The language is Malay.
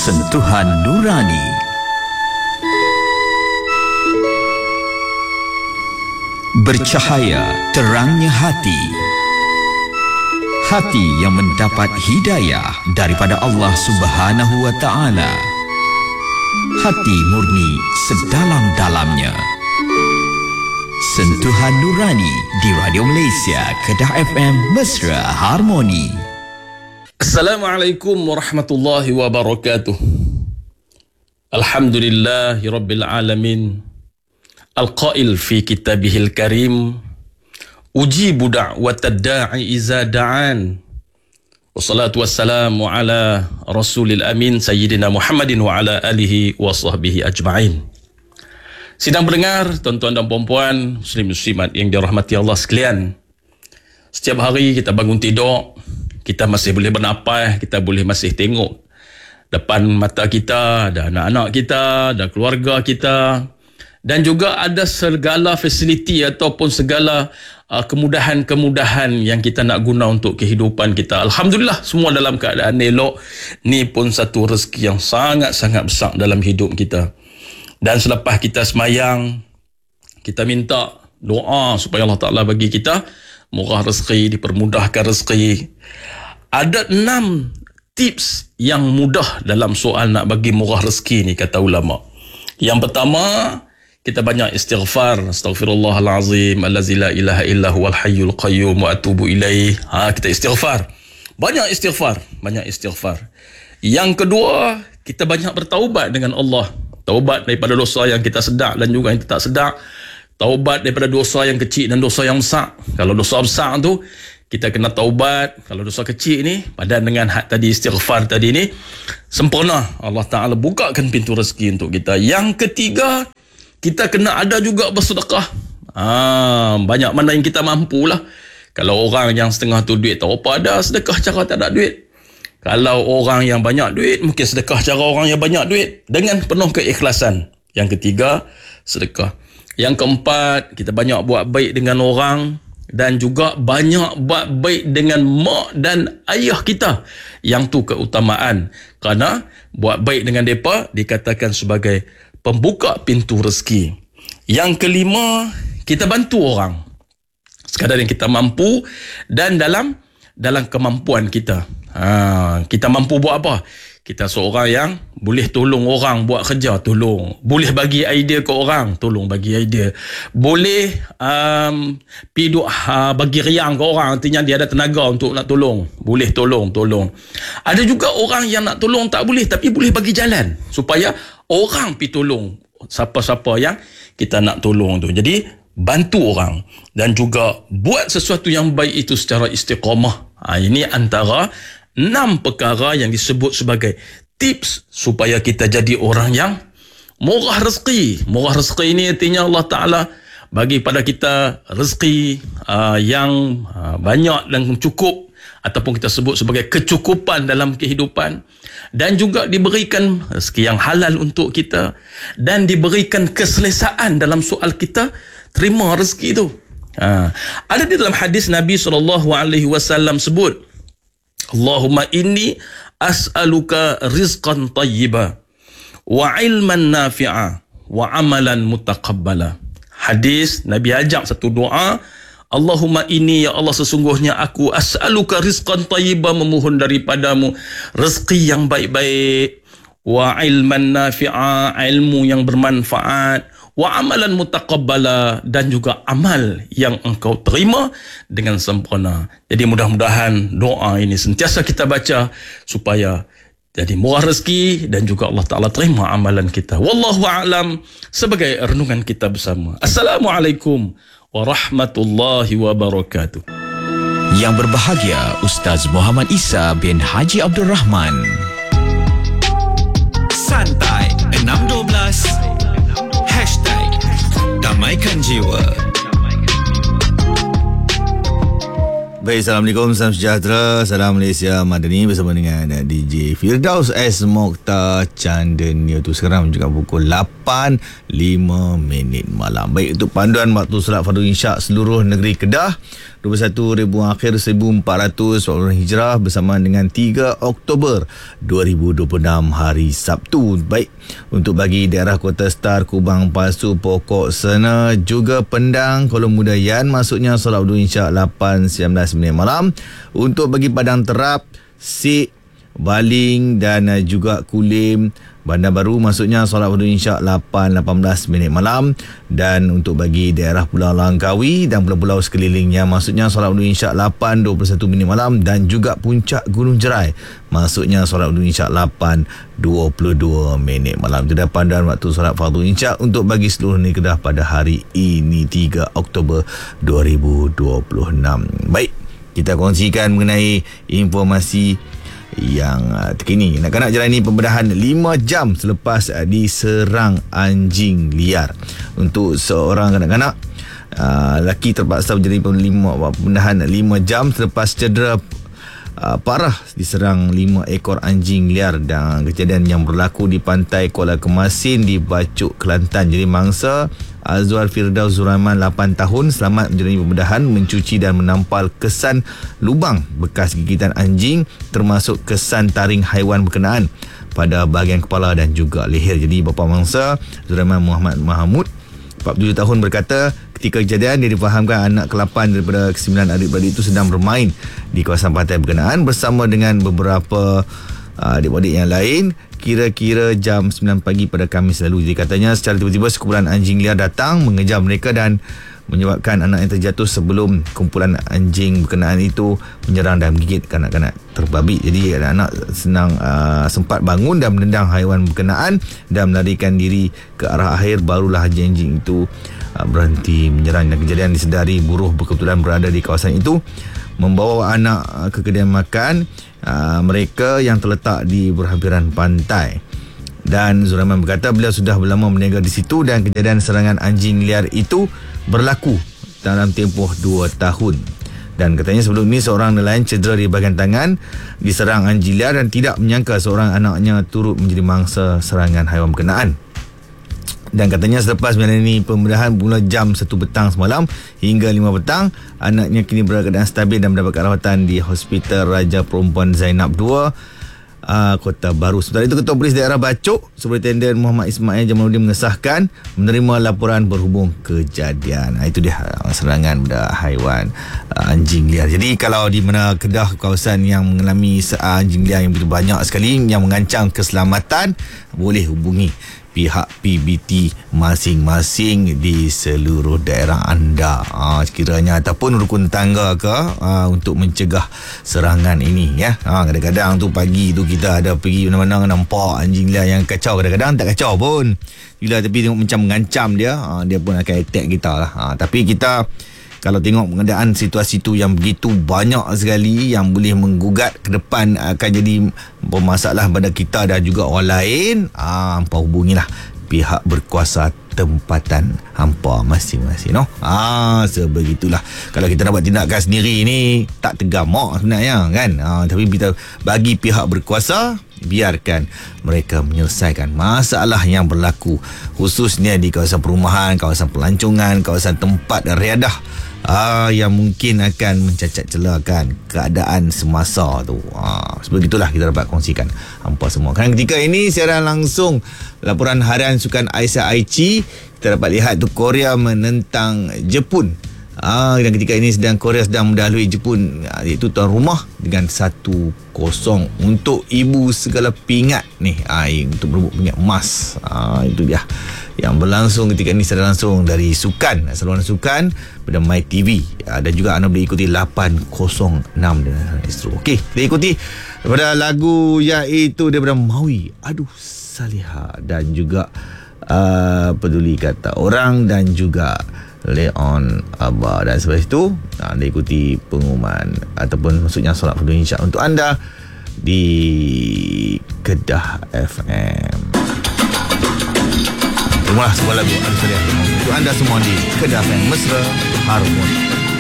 Sentuhan Nurani. Bercahaya terangnya hati. Hati yang mendapat hidayah daripada Allah Subhanahu wa Ta'ala. Hati murni sedalam-dalamnya. Sentuhan Nurani di Radio Malaysia, Kedah FM, Mesra Harmoni. Assalamualaikum warahmatullahi wabarakatuh. Alhamdulillahi rabbil alamin. Al-qail fi kitabihil karim, ujibu da'watad da'i iza da'an. Wassalatu wassalamu ala rasulil amin Sayyidina Muhammadin wa ala alihi wa sahbihi ajma'in. Sidang pendengar, tuan-tuan dan puan-puan, muslim-muslimat yang dirahmati Allah sekalian. Setiap hari kita bangun tidur, kita masih boleh bernapas, kita boleh masih tengok depan mata kita, ada anak-anak kita, ada keluarga kita, dan juga ada segala fasiliti ataupun segala kemudahan-kemudahan yang kita nak guna untuk kehidupan kita. Alhamdulillah, semua dalam keadaan elok. Ni pun satu rezeki yang sangat-sangat besar dalam hidup kita. Dan selepas kita semayang, kita minta doa supaya Allah Ta'ala bagi kita murah rezeki, dipermudahkan rezeki. Ada 6 tips yang mudah dalam soal nak bagi murah rezeki ni, kata ulama. Yang pertama, kita banyak istighfar. Astaghfirullahalazim allazi la ilaha illa huwal hayyul qayyum wa atubu ilaih. Kita istighfar. Banyak istighfar. Yang kedua, kita banyak bertaubat dengan Allah. Taubat daripada dosa yang kita sedar dan juga yang tak sedar. Taubat daripada dosa yang kecil dan dosa yang besar. Kalau dosa besar tu, kita kena taubat. Kalau dosa kecil ni, padan dengan hak tadi, istighfar tadi ni, sempurna. Allah Ta'ala bukakan pintu rezeki untuk kita. Yang ketiga, kita kena ada juga bersedekah. Banyak mana yang kita mampu lah. Kalau orang yang setengah tu duit tak apa ada, sedekah cara tak ada duit. Kalau orang yang banyak duit, mungkin sedekah cara orang yang banyak duit dengan penuh keikhlasan. Yang ketiga, sedekah. Yang keempat, kita banyak buat baik dengan orang dan juga banyak buat baik dengan mak dan ayah kita. Yang tu keutamaan. Kerana buat baik dengan mereka dikatakan sebagai pembuka pintu rezeki. Yang kelima, kita bantu orang sekadar yang kita mampu dan dalam kemampuan kita. Kita mampu buat apa? Kita seorang yang boleh tolong orang buat kerja, tolong. Boleh bagi idea ke orang, tolong bagi idea. Boleh bagi riang ke orang, artinya dia ada tenaga untuk nak tolong. Boleh tolong. Ada juga orang yang nak tolong tak boleh, tapi boleh bagi jalan supaya orang pergi tolong siapa-siapa yang kita nak tolong tu. Jadi bantu orang dan juga buat sesuatu yang baik itu secara istiqamah. Ini antara 6 perkara yang disebut sebagai tips supaya kita jadi orang yang murah rezeki. Murah rezeki ini artinya Allah Ta'ala bagi pada kita rezeki yang banyak dan cukup, ataupun kita sebut sebagai kecukupan dalam kehidupan, dan juga diberikan rezeki yang halal untuk kita, dan diberikan keselesaan dalam soal kita terima rezeki itu. Ada di dalam hadis Nabi SAW sebut, Allahumma inni as'aluka rizqan tayyiba wa ilman nafi'a wa amalan mutaqabbala. Hadis Nabi ajak satu doa, Allahumma inni, ya Allah, sesungguhnya aku as'aluka rizqan tayyiba, memohon daripadamu rezeki yang baik-baik, wa ilman nafi'a, ilmu yang bermanfaat, wa amalan mutaqabbala, dan juga amal yang engkau terima dengan sempurna. Jadi mudah-mudahan doa ini sentiasa kita baca supaya jadi murah rezeki dan juga Allah Ta'ala terima amalan kita. Wallahu a'lam, sebagai renungan kita bersama. Assalamualaikum warahmatullahi wabarakatuh. Yang berbahagia Ustaz Muhammad Isa bin Haji Abdul Rahman. Santai 612 #Damaikan Jiwa. Baik, Assalamualaikum, salam sejahtera, salam Malaysia Madani bersama dengan DJ Firdaus S. Mokhtar Chandenia. Tu sekarang juga pukul 8.05 malam. Baik, untuk panduan waktu solat fardu isyak seluruh negeri Kedah 21 Ribuan Akhir 1440 Hijrah bersama dengan 3 Oktober 2026 hari Sabtu. Baik, untuk bagi daerah Kota Star, Kubang, Pasu, Pokok Sena juga Pendang, Kuala Muda Yan masuknya solat fardu isyak 8.19 malam. Untuk bagi Padang Terap, Sik, Baling dan juga Kulim, Bandar Baru masuknya solat fardu isyak 8.18 malam. Dan untuk bagi daerah Pulau Langkawi dan pulau-pulau sekelilingnya masuknya solat fardu isyak 8.21 malam. Dan juga Puncak Gunung Jerai masuknya solat fardu isyak 8.22 malam. Itu dah panduan waktu solat fardu isyak untuk bagi seluruh negeri Kedah pada hari ini 3 Oktober 2026. Baik, kita kongsikan mengenai informasi yang terkini. Nak-nak jalani pembedahan 5 jam selepas diserang anjing liar. Untuk seorang kanak-kanak, lelaki terpaksa menjalani pembedahan 5 jam selepas cedera parah diserang 5 ekor anjing liar. Dan kejadian yang berlaku di pantai Kuala Kemasin di Bacuk, Kelantan. Jadi mangsa Azwar Firdaus Zuraiman 8 tahun selamat menjalani pembedahan, mencuci dan menampal kesan lubang bekas gigitan anjing termasuk kesan taring haiwan berkenaan pada bahagian kepala dan juga leher. Jadi bapa mangsa Zuraiman Muhammad Mahmud 47 tahun berkata ketika kejadian dia difahamkan anak ke-8 daripada ke-9 adik-beradik itu sedang bermain di kawasan pantai berkenaan bersama dengan beberapa adik-adik yang lain kira-kira jam 9 pagi pada Khamis lalu. Jadi katanya secara tiba-tiba sekumpulan anjing liar datang mengejar mereka dan menyebabkan anak yang terjatuh sebelum kumpulan anjing berkenaan itu menyerang dan menggigit kanak-kanak terbabit. Jadi anak-anak sempat bangun dan menendang haiwan berkenaan dan melarikan diri ke arah air. Barulah anjing-anjing itu berhenti menyerang. Dan kejadian disedari buruh berkebetulan berada di kawasan itu membawa anak ke kedai makan mereka yang terletak di berhampiran pantai. Dan Zuraiman berkata beliau sudah berlama berniaga di situ dan kejadian serangan anjing liar itu berlaku dalam tempoh 2 tahun. Dan katanya sebelum ini seorang nelayan cedera di bahagian tangan diserang anjing liar dan tidak menyangka seorang anaknya turut menjadi mangsa serangan haiwan berkenaan. Dan katanya selepas menjalani pembedahan mula jam 1 petang semalam hingga 5 petang, anaknya kini berada keadaan stabil dan mendapat rawatan di Hospital Raja Perempuan Zainab II, Kota Baru. Sementara itu, Ketua Polis Daerah Bacuk Superintendent Muhammad Ismail Jamaluddin mengesahkan menerima laporan berhubung kejadian. Itu dia serangan pada haiwan anjing liar. Jadi kalau di mana Kedah kawasan yang mengalami anjing liar yang begitu banyak sekali yang mengancam keselamatan, boleh hubungi pihak PBT masing-masing di seluruh daerah anda sekiranya ataupun rukun tangga ke untuk mencegah serangan ini ya. Kadang-kadang tu pagi tu kita ada pergi mana-mana nampak anjing liar yang kacau, kadang-kadang tak kacau pun bila tapi tengok macam mengancam dia, dia pun akan attack kita lah. Tapi kita kalau tengok pengadaan situasi tu yang begitu banyak sekali yang boleh menggugat ke depan akan jadi bermasalah pada kita dan juga orang lain, hampa hubungilah pihak berkuasa tempatan hampa masing-masing, no? Sebegitulah. Kalau kita nak buat tindakan sendiri ni tak tegamak sebenarnya kan. Tapi kita bagi pihak berkuasa, biarkan mereka menyelesaikan masalah yang berlaku khususnya di kawasan perumahan, kawasan pelancongan, kawasan tempat riadah yang mungkin akan mencacat celakan keadaan semasa tu. Sebegitulah kita dapat kongsikan hampa semua. Kan ketika ini siaran langsung laporan harian sukan Aisyah Aichi, kita dapat lihat tu Korea menentang Jepun. Dan ketika ini Korea sedang mendahului Jepun, iaitu tuan rumah dengan 1-0 untuk ibu segala pingat ni, untuk berebut pingat emas. Itu dia yang berlangsung ketika ini secara langsung dari sukan, saluran sukan pada My TV, dan juga anda boleh ikuti 806 dengan Astro. Okey, kita ikuti daripada lagu iaitu daripada Maui, Aduh Saliha, dan juga Peduli Kata Orang, dan juga Leon Abah. Dan sebab itu anda ikuti pengumuman ataupun maksudnya solat fardu isyak untuk anda di Kedah FM. Terimalah sebuah lagu Aduh Saliha untuk anda semua di Kedah FM, mesra harmoni.